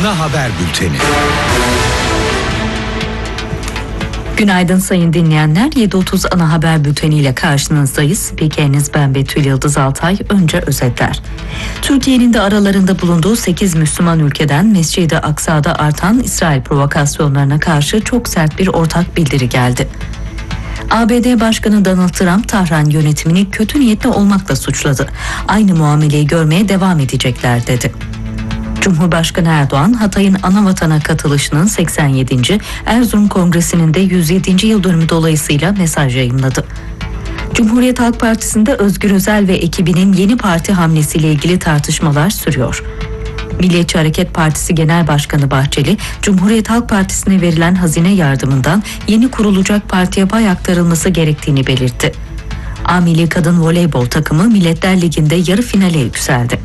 ana haber bülteni. Günaydın sayın dinleyenler. 7.30 ana haber bülteniyle karşınızdayız. Spikeriniz ben Betül Yıldız Altay. Önce özetler. Türkiye'nin de aralarında bulunduğu 8 Müslüman ülkeden Mescid-i Aksa'da artan İsrail provokasyonlarına karşı çok sert bir ortak bildiri geldi. ABD Başkanı Donald Trump, Tahran yönetimini kötü niyetli olmakla suçladı. Aynı muameleyi görmeye devam edecekler dedi. Cumhurbaşkanı Erdoğan, Hatay'ın Anavatana katılışının 87. Erzurum Kongresi'nin de 107. yıl dönümü dolayısıyla mesaj yayımladı. Cumhuriyet Halk Partisi'nde Özgür Özel ve ekibinin yeni parti hamlesiyle ilgili tartışmalar sürüyor. Milliyetçi Hareket Partisi Genel Başkanı Bahçeli, Cumhuriyet Halk Partisi'ne verilen hazine yardımından yeni kurulacak partiye pay aktarılması gerektiğini belirtti. A Milli Kadın Voleybol takımı Milletler Ligi'nde yarı finale yükseldi.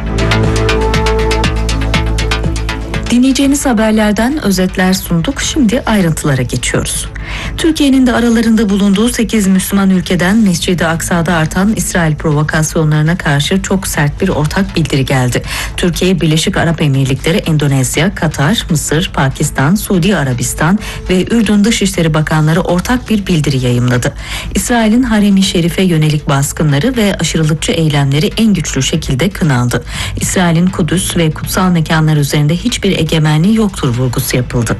Dinleyeceğiniz haberlerden özetler sunduk. Şimdi ayrıntılara geçiyoruz. Türkiye'nin de aralarında bulunduğu 8 Müslüman ülkeden Mescid-i Aksa'da artan İsrail provokasyonlarına karşı çok sert bir ortak bildiri geldi. Türkiye, Birleşik Arap Emirlikleri, Endonezya, Katar, Mısır, Pakistan, Suudi Arabistan ve Ürdün Dışişleri Bakanları ortak bir bildiri yayımladı. İsrail'in Harem-i Şerif'e yönelik baskınları ve aşırılıkçı eylemleri en güçlü şekilde kınandı. İsrail'in Kudüs ve kutsal mekanlar üzerinde hiçbir egemenliği yoktur vurgusu yapıldı.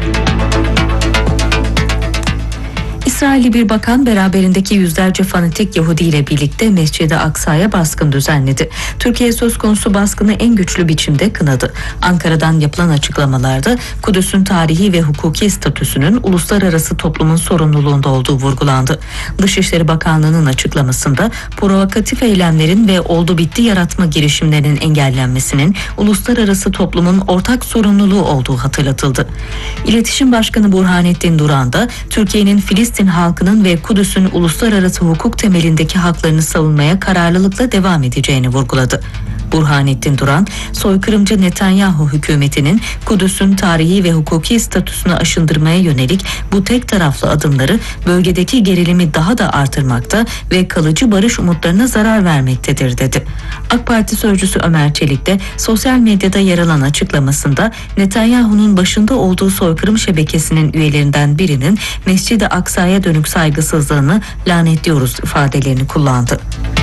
İsrailli bir bakan beraberindeki yüzlerce fanatik Yahudi ile birlikte Mescid-i Aksa'ya baskın düzenledi. Türkiye söz konusu baskını en güçlü biçimde kınadı. Ankara'dan yapılan açıklamalarda Kudüs'ün tarihi ve hukuki statüsünün uluslararası toplumun sorumluluğunda olduğu vurgulandı. Dışişleri Bakanlığı'nın açıklamasında provokatif eylemlerin ve oldu bitti yaratma girişimlerinin engellenmesinin uluslararası toplumun ortak sorumluluğu olduğu hatırlatıldı. İletişim Başkanı Burhanettin Duran da Türkiye'nin Filistin halkının ve Kudüs'ün uluslararası hukuk temelindeki haklarını savunmaya kararlılıkla devam edeceğini vurguladı. Burhanettin Duran, soykırımcı Netanyahu hükümetinin Kudüs'ün tarihi ve hukuki statüsünü aşındırmaya yönelik bu tek taraflı adımları bölgedeki gerilimi daha da artırmakta ve kalıcı barış umutlarına zarar vermektedir dedi. AK Parti sözcüsü Ömer Çelik de sosyal medyada yer alan açıklamasında Netanyahu'nun başında olduğu soykırım şebekesinin üyelerinden birinin Mescid-i Aksa'ya dönük saygısızlığını lanetliyoruz ifadelerini kullandı.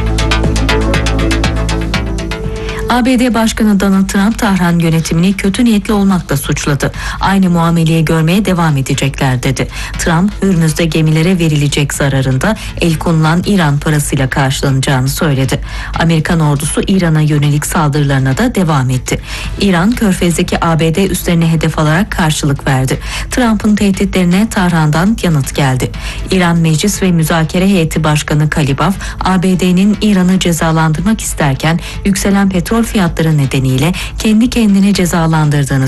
ABD Başkanı Donald Trump, Tahran yönetimini kötü niyetli olmakla suçladı. Aynı muameleyi görmeye devam edecekler dedi. Trump, Hürmüz'de gemilere verilecek zararında el konulan İran parasıyla karşılanacağını söyledi. Amerikan ordusu İran'a yönelik saldırılarına da devam etti. İran, Körfez'deki ABD üslerine hedef alarak karşılık verdi. Trump'ın tehditlerine Tahran'dan yanıt geldi. İran Meclis ve Müzakere Heyeti Başkanı Kalibaf, ABD'nin İran'ı cezalandırmak isterken yükselen petrol fiyatları nedeniyle kendi kendini cezalandırdığını